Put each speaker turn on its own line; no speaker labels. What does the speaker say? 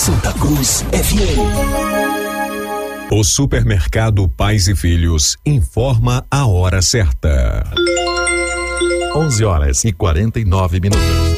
Santa Cruz FM.
O Supermercado Pais e Filhos informa a hora certa.
11h49.